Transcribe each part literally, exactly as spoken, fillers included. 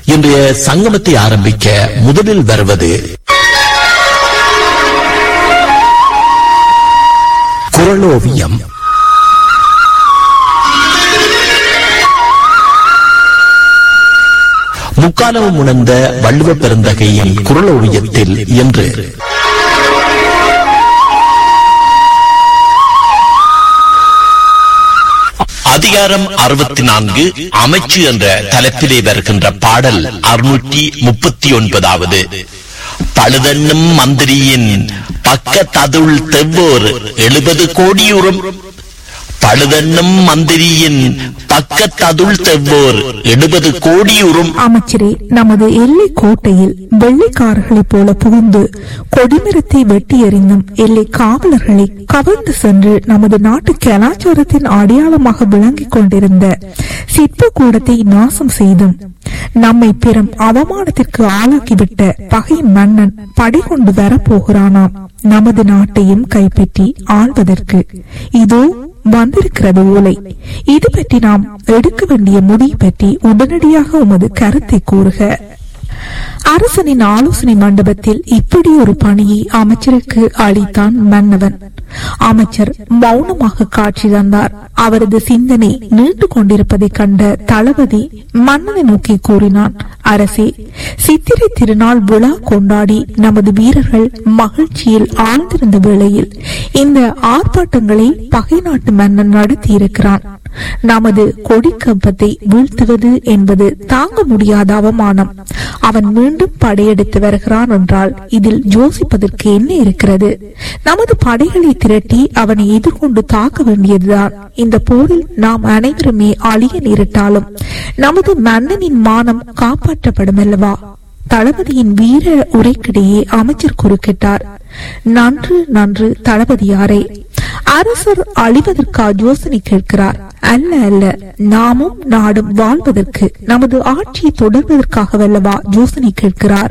இன்றைய சங்கமத்தை ஆரம்பிக்க முதலில் வருவது குறளோவியம். முக்காலமும் உணர்ந்த வள்ளுவ பெருந்தகையின் குறளோவியத்தில் என்று அதிகாரம் அறுபத்தி நான்கு அமைச்சு என்ற தலைப்பிலே வருகின்ற பாடல் அறுநூற்றி முப்பத்தி ஒன்பதாவது. பழுதென்னும் மந்திரியின் பக்கத்ததுள் தெவ்வோர் எழுபது கோடியுறும். பழுதென்னும் மந்திரியின் பக்கத்ததுள் தெவ்வோர் எழுபது கோடியுறும். அமைச்சரே, நமது எல்லை கோட்டையில் வெள்ளைக்காரர்களைப் போல புகுந்து கொடிமரத்தை வெட்டி எறிந்தும் எல்லை காவலர்களை கவர்ந்து சென்று நமது நாட்டு கலாச்சாரத்தின் அடையாளமாக விளங்கிக் கொண்டிருந்த சிற்ப கூடத்தை நாசம் செய்தும் நம்மை பெரும் அவமானத்திற்கு ஆளாக்கிவிட்ட பகை மன்னன் படை கொண்டு வரப்போகிறானாம் நமது நாட்டையும் கைப்பற்றி ஆள்வதற்கு. இதோ வந்திருக்கிறது ஓலை. இது பற்றி நாம் எடுக்க வேண்டிய முடிவு பற்றி உடனடியாக உமது கருத்தை கூறுக. அரசனின் ஆலோசனை மண்டபத்தில் இப்படி ஒரு பணியை அமைச்சருக்கு அளித்தான் மன்னவன். அமைச்சர் மௌனமாக காட்சி தந்தார். அவரது சிந்தனை நீண்டு கொண்டிருப்பதை கண்ட தளபதி மன்னனை நோக்கி கூறினான், அரசே, சித்திரை திருநாள் விழா கொண்டாடி நமது வீரர்கள் மகிழ்ச்சியில் ஆழ்ந்திருந்த வேளையில் இந்த ஆர்ப்பாட்டங்களை பகை நாட்டு மன்னன் நடத்தி இருக்கிறான். நமது கொடிக்கம்பத்தை வீழ்த்துவது என்பது தாங்க முடியாத அவமானம். அவன் மீண்டும் படையெடுத்து வருகிறான் என்றால் இதில் யோசிப்பதற்கு என்ன இருக்கிறது? நமது படைகளை திரட்டி அவனை எதிர்கொண்டு தாக்க வேண்டியதுதான். இந்த போரில் நாம் அனைவருமே அழிய நேரிட்டாலும் நமது மன்னனின் மானம் காப்பாற்றப்படும் அல்லவா? தளபதியின் வீர உரைக்கிடையே அமைச்சர் குறுக்கிட்டார். நன்று நன்று தளபதியாரே, அரசர் அழிவதற்கா யோசனை கேட்கிறார்? அல்ல அல்ல, நாமும் நாடும் வாழ்வதற்கு, நமது ஆட்சியை தொடர்வதற்காகவல்லவா யோசனை கேட்கிறார்.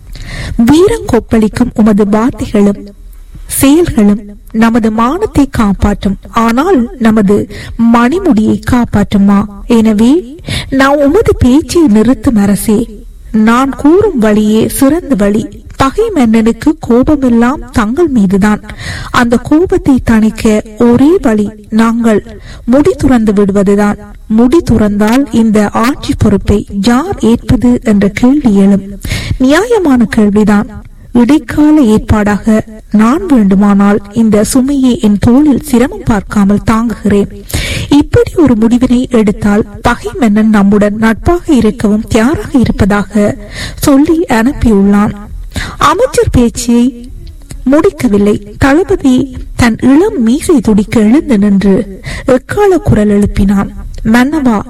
வீரங்கொப்பளிக்கும் உமது வார்த்தைகளும் செயல்களும் நமது மானத்தை காப்பாற்றும், ஆனால் நமது மணிமுடியை காப்பாற்றுமா? எனவே நான் உமது பேச்சை நிறுத்தும் அரசே. நான் கூறும் வழியே சிறந்த வழி. பகை மன்னனுக்கு கோபமெல்லாம் தங்கள் மீதுதான். அந்த கோபத்தை தணிக்க ஒரே வழி நாங்கள் முடி துறந்து விடுவதுதான். முடி துறந்தால் இந்த ஆட்சி பொறுப்பை யார் ஏற்பது என்ற கேள்வி எழும். நியாயமான கேள்விதான். இடைக்கால ஏற்பாடாக நான் வேண்டுமானால் இந்த சுமையை என் தோளில் சிரமம் பார்க்காமல் தாங்குகிறேன். இப்படி ஒரு முடிவினை எடுத்தால் பகை மன்னன் நம்முடன் நட்பாக இருக்கவும் தயாராக இருப்பதாக சொல்லி அனுப்பியுள்ளான். அமைச்சர் பேச்சை முடிக்கவில்லை. தளபதி தன் இளம் மீசை துடிக்க எழுந்து நின்று எக்கால குரல் எழுப்பினான். மன்னவா,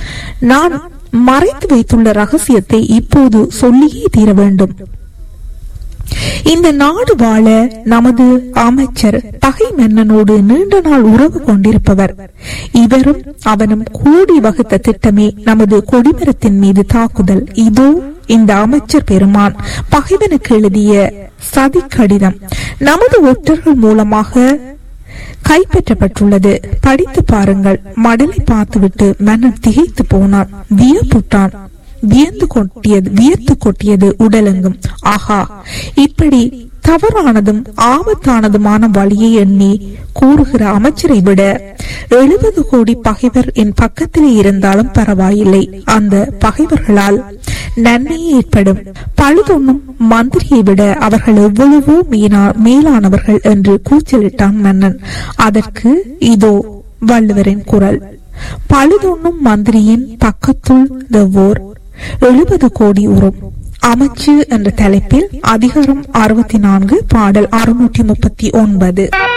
நான் மறைத்து வைத்துள்ள ரகசியத்தை இப்போது சொல்லியே தீர வேண்டும். இந்த நாடு வாழ நமது அமைச்சர் பகை மன்னனோடு நீண்ட நாள் உறவு கொண்டிருப்பவர். இவரும் அவனும் கூடி வகுத்த திட்டமே நமது கொடிமரத்தின் மீது தாக்குதல். இதோ இந்த அமைச்சர் பெருமான் பகைவனுக்கு எழுதிய சதி கடிதம் நமது ஒற்றர்கள் மூலமாக கைப்பற்றப்பட்டுள்ளது. படித்து பாருங்கள். மடலை பார்த்துவிட்டு மன்னன் திகைத்து போனான். வியப்புட்டான். வியந்து கொட்டியது வியர்த்து கொட்டியது உடலெங்கும். ஆஹா, இப்படி தவறானதும் ஆபத்தானதுமான வழியை எண்ணி கூறுகிற அமைச்சரை விட எழுபது கோடி பகைவர் என் பக்கத்திலே இருந்தாலும் பரவாயில்லை. அந்த பகைவர்களால் நன்மையே ஏற்படும். பழுதொன்னும் மந்திரியை விட அவர்கள் எவ்வளவோ மேலானவர்கள் என்று கூச்சலிட்டான் மன்னன். அதற்கு இதோ வள்ளுவரின் குரல். பழுதொன்னும் மந்திரியின் பக்கத்துள் தெவ்வோர் எழுபது கோடி உறும். அமைச்சு என்ற தலைப்பில் அதிகாரம் அறுபத்தி நான்கு பாடல் அறுநூற்றி முப்பத்தி ஒன்பது.